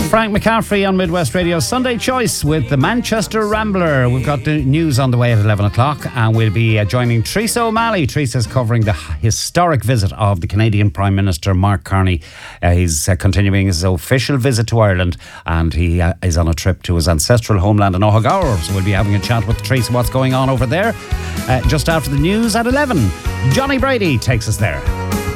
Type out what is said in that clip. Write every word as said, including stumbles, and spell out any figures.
Frank McCaffrey on Midwest Radio Sunday Choice with the Manchester Rambler. We've got the news on the way at eleven o'clock, and we'll be uh, joining Teresa O'Malley. Teresa's covering the historic visit of the Canadian Prime Minister Mark Carney. Uh, he's uh, continuing his official visit to Ireland, and he uh, is on a trip to his ancestral homeland in Ohagower. So we'll be having a chat with Teresa what's going on over there. Uh, just after the news at eleven, Johnny Brady takes us there.